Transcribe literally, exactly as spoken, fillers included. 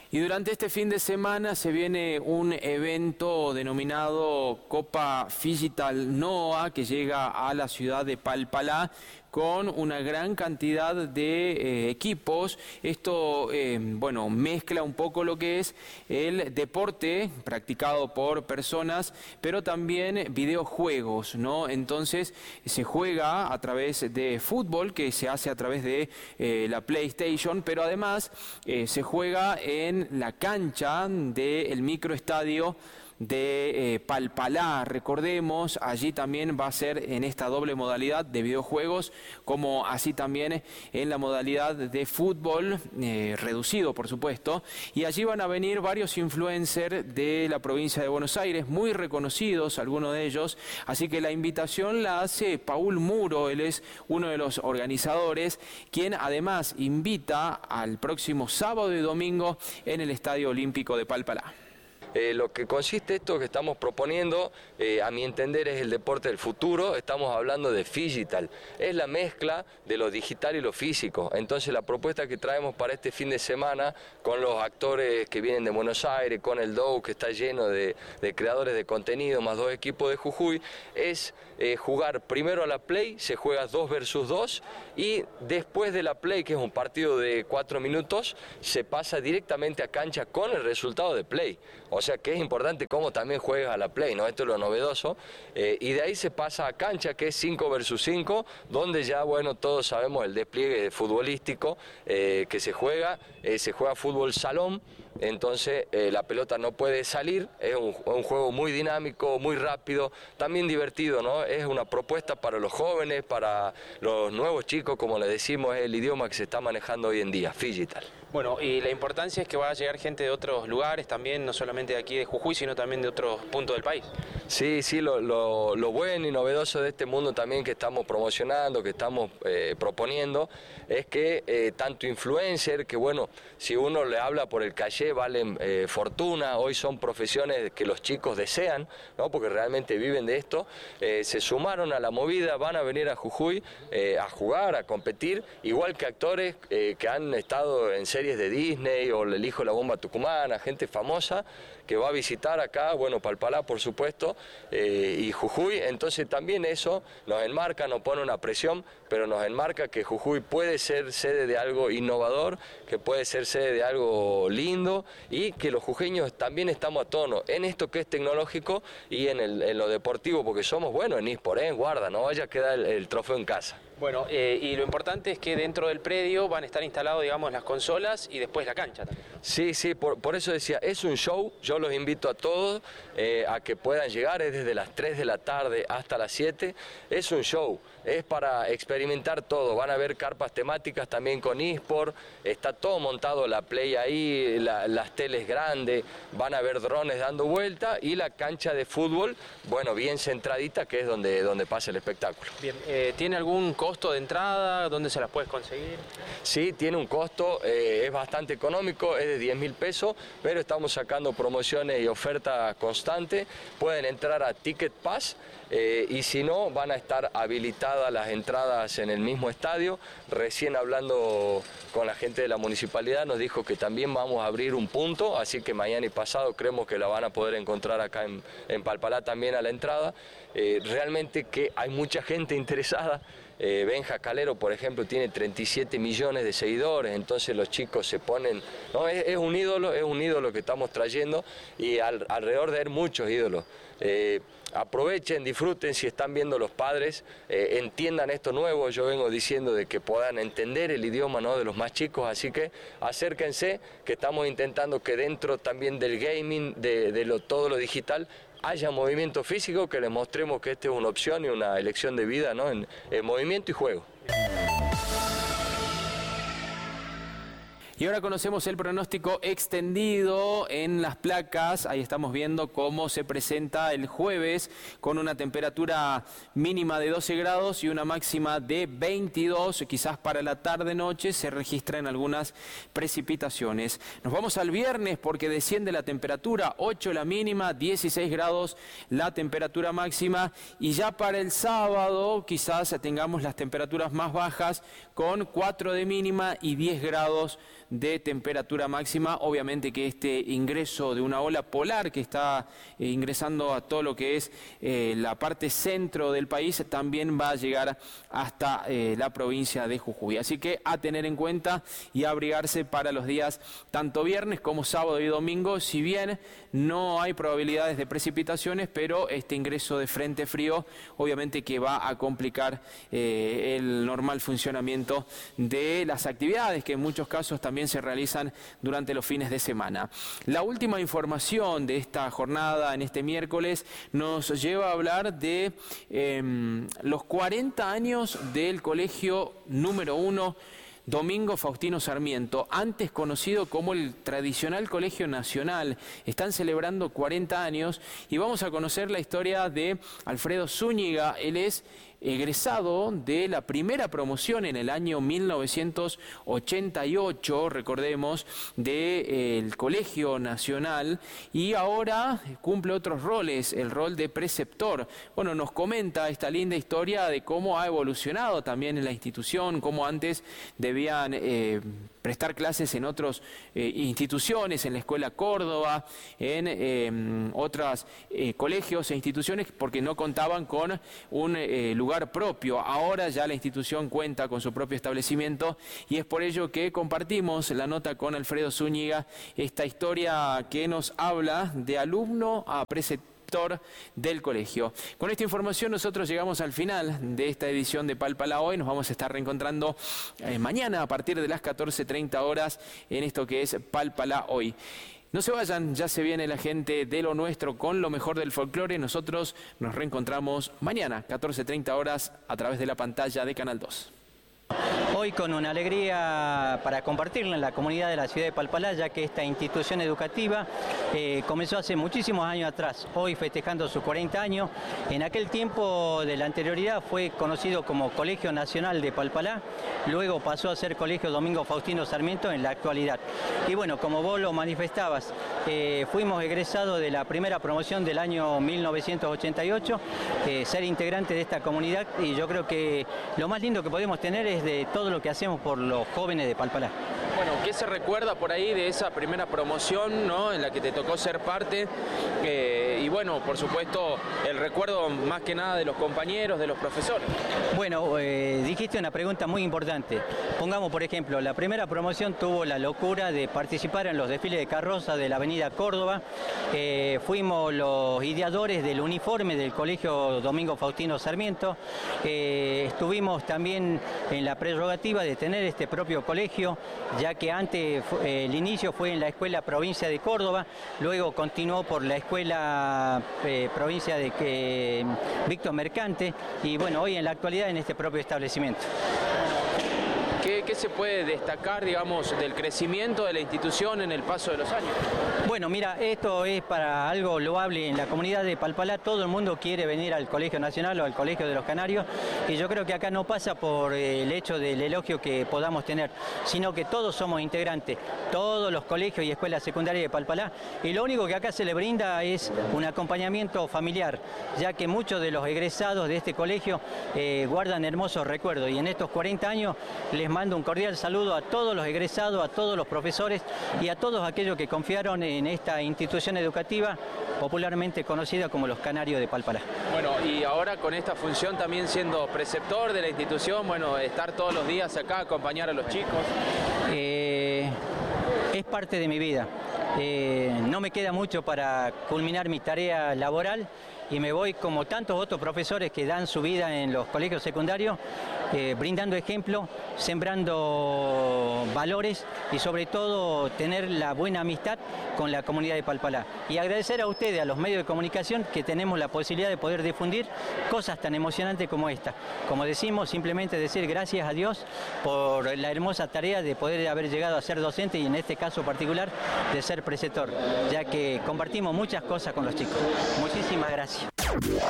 Y durante este fin de semana se viene un evento denominado Copa Figital Noa, que llega a la ciudad de Palpalá con una gran cantidad de eh, equipos. Esto, eh, bueno, mezcla un poco lo que es el deporte practicado por personas, pero también videojuegos, ¿no? Entonces se juega a través de fútbol, que se hace a través de eh, la PlayStation, pero además eh, se juega en la cancha del microestadio de eh, Palpalá. Recordemos, allí también va a ser en esta doble modalidad de videojuegos, como así también en la modalidad de fútbol, eh, reducido por supuesto, y allí van a venir varios influencers de la provincia de Buenos Aires, muy reconocidos algunos de ellos, así que la invitación la hace Paul Muro. Él es uno de los organizadores, quien además invita al próximo sábado y domingo en el Estadio Olímpico de Palpalá. Eh, lo que consiste esto que estamos proponiendo, eh, a mi entender, es el deporte del futuro. Estamos hablando de Figital, es la mezcla de lo digital y lo físico. Entonces la propuesta que traemos para este fin de semana, con los actores que vienen de Buenos Aires, con el D O U que está lleno de, de creadores de contenido, más dos equipos de Jujuy, es eh, jugar primero a la Play. Se juega dos versus dos, y después de la Play, que es un partido de cuatro minutos, se pasa directamente a cancha con el resultado de Play. O sea que es importante cómo también juegas a la Play, ¿no? Esto es lo novedoso. Eh, y de ahí se pasa a cancha, que es cinco versus cinco, donde ya, bueno, todos sabemos el despliegue futbolístico eh, que se juega. Eh, se juega fútbol salón, entonces eh, la pelota no puede salir. Es un, un juego muy dinámico, muy rápido, también divertido, ¿no? Es una propuesta para los jóvenes, para los nuevos chicos, como le decimos, es el idioma que se está manejando hoy en día, Figital. Bueno, y la importancia es que va a llegar gente de otros lugares también, no solamente de aquí de Jujuy, sino también de otros puntos del país. Sí, sí, lo, lo, lo bueno y novedoso de este mundo también que estamos promocionando, que estamos eh, proponiendo, es que eh, tanto influencer, que bueno, si uno le habla por el calle valen eh, fortuna. Hoy son profesiones que los chicos desean, ¿no? Porque realmente viven de esto. Eh, se sumaron a la movida, van a venir a Jujuy eh, a jugar, a competir, igual que actores eh, que han estado en series de Disney, o El Hijo de la Bomba Tucumana, gente famosa que va a visitar acá, bueno, Palpalá por supuesto, eh, y Jujuy. Entonces también eso nos enmarca, nos pone una presión, pero nos enmarca que Jujuy puede ser sede de algo innovador, que puede ser sede de algo lindo, y que los jujeños también estamos a tono en esto que es tecnológico y en, el, en lo deportivo, porque somos buenos en eSport, ¿eh? Guarda, no vaya a quedar el, el trofeo en casa. Bueno, eh, y lo importante es que dentro del predio van a estar instalados, digamos, las consolas y después la cancha también. Sí, sí, por, por eso decía, es un show. Yo los invito a todos eh, a que puedan llegar, es desde las tres de la tarde hasta las siete. Es un show, es para experimentar todo. Van a ver carpas temáticas también con eSport, está todo montado, la Play ahí, la, las teles grandes, van a ver drones dando vuelta, y la cancha de fútbol, bueno, bien centradita, que es donde, donde pasa el espectáculo. Bien, eh, ¿tiene algún costo de entrada? ¿Dónde se las puedes conseguir? Sí, tiene un costo, eh, es bastante económico, es de diez mil pesos, pero estamos sacando promociones y ofertas constantes. Pueden entrar a Ticket Pass, eh, y si no, van a estar habilitadas las entradas en el mismo estadio. Recién hablando con la gente de la municipalidad, nos dijo que también vamos a abrir un punto, así que mañana y pasado creemos que la van a poder encontrar acá en, en Palpalá también a la entrada. Eh, realmente que hay mucha gente interesada. Eh, Benja Calero, por ejemplo, tiene treinta y siete millones de seguidores, entonces los chicos se ponen, no, es, es un ídolo, es un ídolo que estamos trayendo, y al, alrededor de él muchos ídolos. Eh, aprovechen, disfruten, si están viendo los padres, eh, entiendan esto nuevo. Yo vengo diciendo de que puedan entender el idioma, ¿no?, de los más chicos, así que acérquense, que estamos intentando que dentro también del gaming, de, de lo, todo lo digital, haya movimiento físico, que les mostremos que esta es una opción y una elección de vida, ¿no?, en, en movimiento y juego. Y ahora conocemos el pronóstico extendido en las placas. Ahí estamos viendo cómo se presenta el jueves, con una temperatura mínima de doce grados y una máxima de veintidós. Quizás para la tarde-noche se registran algunas precipitaciones. Nos vamos al viernes, porque desciende la temperatura, ocho la mínima, dieciséis grados la temperatura máxima. Y ya para el sábado quizás tengamos las temperaturas más bajas, con cuatro de mínima y diez grados de temperatura máxima. Obviamente que este ingreso de una ola polar que está eh, ingresando a todo lo que es eh, la parte centro del país también va a llegar hasta eh, la provincia de Jujuy. Así que a tener en cuenta y a abrigarse para los días tanto viernes como sábado y domingo, si bien no hay probabilidades de precipitaciones, pero este ingreso de frente frío obviamente que va a complicar eh, el normal funcionamiento de las actividades que en muchos casos también se realizan durante los fines de semana. La última información de esta jornada en este miércoles nos lleva a hablar de eh, los cuarenta años del colegio número uno Domingo Faustino Sarmiento, antes conocido como el tradicional Colegio Nacional. Están celebrando cuarenta años y vamos a conocer la historia de Alfredo Zúñiga. Él es egresado de la primera promoción en el año mil novecientos ochenta y ocho, recordemos, del Colegio Nacional, y ahora cumple otros roles, el rol de preceptor. Bueno, nos comenta esta linda historia de cómo ha evolucionado también en la institución, cómo antes debían eh, prestar clases en otras eh, instituciones, en la Escuela Córdoba, en eh, otros eh, colegios e instituciones, porque no contaban con un eh, lugar propio. Ahora ya la institución cuenta con su propio establecimiento y es por ello que compartimos la nota con Alfredo Zúñiga, esta historia que nos habla de alumno a preceptor del colegio. Con esta información nosotros llegamos al final de esta edición de Palpalá Hoy. Nos vamos a estar reencontrando eh, mañana a partir de las catorce treinta horas en esto que es Palpalá Hoy. No se vayan, ya se viene la gente de lo nuestro con lo mejor del folclore. Nosotros nos reencontramos mañana, catorce treinta horas, a través de la pantalla de Canal dos. Hoy con una alegría para compartirla en la comunidad de la ciudad de Palpalá, ya que esta institución educativa eh, comenzó hace muchísimos años atrás, hoy festejando sus cuarenta años. En aquel tiempo de la anterioridad fue conocido como Colegio Nacional de Palpalá, luego pasó a ser Colegio Domingo Faustino Sarmiento en la actualidad. Y bueno, como vos lo manifestabas, eh, fuimos egresados de la primera promoción del año mil novecientos ochenta y ocho, eh, ser integrante de esta comunidad, y yo creo que lo más lindo que podemos tener es de todo lo que hacemos por los jóvenes de Palpalá. Bueno, ¿qué se recuerda por ahí de esa primera promoción, ¿no?, en la que te tocó ser parte? Eh, y bueno, por supuesto, el recuerdo más que nada de los compañeros, de los profesores. Bueno, eh, dijiste una pregunta muy importante. Pongamos, por ejemplo, la primera promoción tuvo la locura de participar en los desfiles de carroza de la avenida Córdoba. Eh, fuimos los ideadores del uniforme del Colegio Domingo Faustino Sarmiento. Eh, estuvimos también en la prerrogativa de tener este propio colegio, ya que antes eh, el inicio fue en la Escuela Provincia de Córdoba, luego continuó por la Escuela eh, Provincia de eh, Víctor Mercante, y bueno, hoy en la actualidad en este propio establecimiento. ¿Qué, ¿Qué se puede destacar, digamos, del crecimiento de la institución en el paso de los años? Bueno, mira, esto es para algo loable en la comunidad de Palpalá. Todo el mundo quiere venir al Colegio Nacional o al Colegio de los Canarios, y yo creo que acá no pasa por el hecho del elogio que podamos tener, sino que todos somos integrantes, todos los colegios y escuelas secundarias de Palpalá, y lo único que acá se le brinda es un acompañamiento familiar, ya que muchos de los egresados de este colegio eh, guardan hermosos recuerdos, y en estos cuarenta años les mando un cordial saludo a todos los egresados, a todos los profesores y a todos aquellos que confiaron en esta institución educativa popularmente conocida como los Canarios de Palpalá. Bueno, y ahora con esta función también siendo preceptor de la institución, bueno, estar todos los días acá, acompañar a los chicos. Eh, es parte de mi vida. Eh, no me queda mucho para culminar mi tarea laboral y me voy como tantos otros profesores que dan su vida en los colegios secundarios, eh, brindando ejemplo, sembrando valores y sobre todo tener la buena amistad con la comunidad de Palpalá. Y agradecer a ustedes, a los medios de comunicación, que tenemos la posibilidad de poder difundir cosas tan emocionantes como esta. Como decimos, simplemente decir gracias a Dios por la hermosa tarea de poder haber llegado a ser docente y en este caso particular de ser preceptor, ya que compartimos muchas cosas con los chicos. Muchísimas gracias.